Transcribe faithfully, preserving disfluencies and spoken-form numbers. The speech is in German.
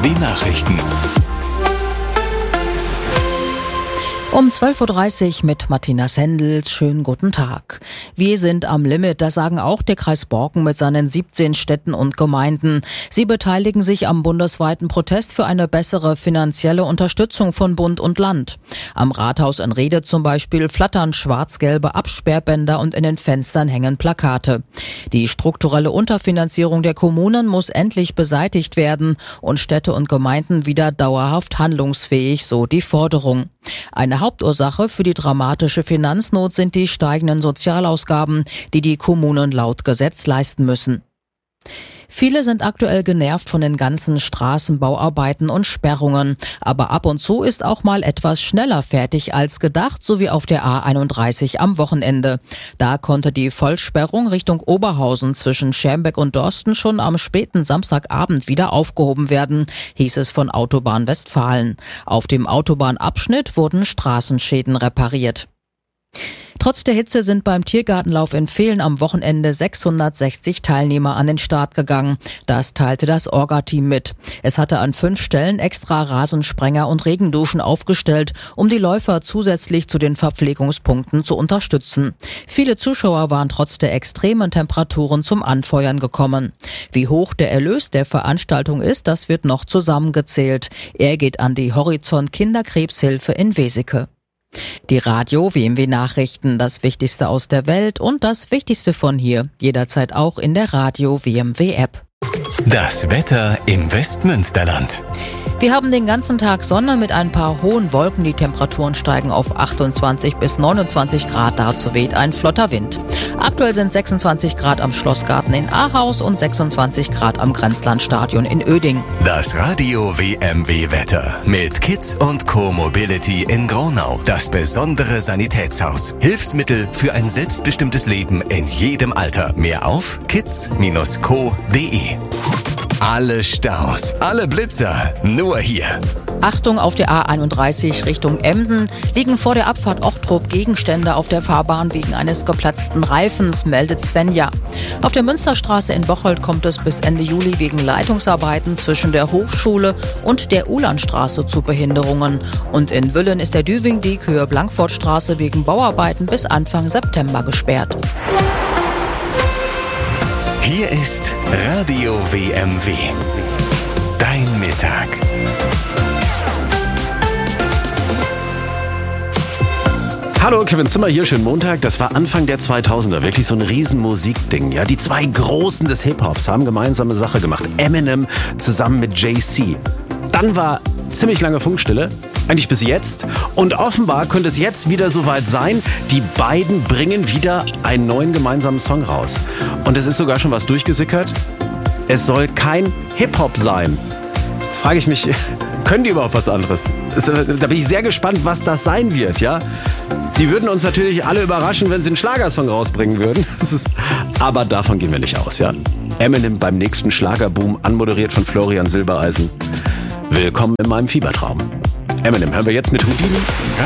W Nachrichten. Um zwölf Uhr dreißig mit Martina Sendels. Schönen guten Tag. Wir sind am Limit, das sagen auch der Kreis Borken mit seinen siebzehn Städten und Gemeinden. Sie beteiligen sich am bundesweiten Protest für eine bessere finanzielle Unterstützung von Bund und Land. Am Rathaus in Rhede zum Beispiel flattern schwarz-gelbe Absperrbänder und in den Fenstern hängen Plakate. Die strukturelle Unterfinanzierung der Kommunen muss endlich beseitigt werden und Städte und Gemeinden wieder dauerhaft handlungsfähig, so die Forderung. Eine Hauptursache für die dramatische Finanznot sind die steigenden Sozialausgaben, die die Kommunen laut Gesetz leisten müssen. Viele sind aktuell genervt von den ganzen Straßenbauarbeiten und Sperrungen. Aber ab und zu ist auch mal etwas schneller fertig als gedacht, so wie auf der A einunddreißig am Wochenende. Da konnte die Vollsperrung Richtung Oberhausen zwischen Schermbeck und Dorsten schon am späten Samstagabend wieder aufgehoben werden, hieß es von Autobahn Westfalen. Auf dem Autobahnabschnitt wurden Straßenschäden repariert. Trotz der Hitze sind beim Tiergartenlauf in Vehlen am Wochenende sechshundertsechzig Teilnehmer an den Start gegangen. Das teilte das Orga-Team mit. Es hatte an fünf Stellen extra Rasensprenger und Regenduschen aufgestellt, um die Läufer zusätzlich zu den Verpflegungspunkten zu unterstützen. Viele Zuschauer waren trotz der extremen Temperaturen zum Anfeuern gekommen. Wie hoch der Erlös der Veranstaltung ist, das wird noch zusammengezählt. Er geht an die Horizont Kinderkrebshilfe in Weseke. Die Radio W M W Nachrichten, das Wichtigste aus der Welt und das Wichtigste von hier, jederzeit auch in der Radio W M W App. Das Wetter im Westmünsterland. Wir haben den ganzen Tag Sonne mit ein paar hohen Wolken. Die Temperaturen steigen auf achtundzwanzig bis neunundzwanzig Grad. Dazu weht ein flotter Wind. Aktuell sind sechsundzwanzig Grad am Schlossgarten in Ahaus und sechsundzwanzig Grad am Grenzlandstadion in Oeding. Das Radio W M W Wetter mit Kids und Co Mobility in Gronau. Das besondere Sanitätshaus. Hilfsmittel für ein selbstbestimmtes Leben in jedem Alter. Mehr auf kids Bindestrich co punkt de. Alle Staus, alle Blitzer, nur hier. Achtung, auf der A einunddreißig Richtung Emden liegen vor der Abfahrt Ochtrup Gegenstände auf der Fahrbahn wegen eines geplatzten Reifens, meldet Svenja. Auf der Münsterstraße in Bocholt kommt es bis Ende Juli wegen Leitungsarbeiten zwischen der Hochschule und der Ulandstraße zu Behinderungen. Und in Wüllen ist der Düvingdiek Höhe Blankfortstraße wegen Bauarbeiten bis Anfang September gesperrt. Hier ist Radio W M W. Dein Mittag. Hallo, Kevin Zimmer hier, schönen Montag. Das war Anfang der zweitausender, wirklich so ein riesen Musikding. Ja, die zwei Großen des Hip-Hops haben gemeinsame Sache gemacht. Eminem zusammen mit Jay-Z. Dann war ziemlich lange Funkstille, eigentlich bis jetzt. Und offenbar könnte es jetzt wieder soweit sein. Die beiden bringen wieder einen neuen gemeinsamen Song raus. Und es ist sogar schon was durchgesickert. Es soll kein Hip-Hop sein. Jetzt frage ich mich, können die überhaupt was anderes? Da bin ich sehr gespannt, was das sein wird, ja? Die würden uns natürlich alle überraschen, wenn sie einen Schlagersong rausbringen würden. Das ist, aber davon gehen wir nicht aus, ja? Eminem beim nächsten Schlagerboom, anmoderiert von Florian Silbereisen. Willkommen in meinem Fiebertraum. Eminem hören wir jetzt mit Houdini.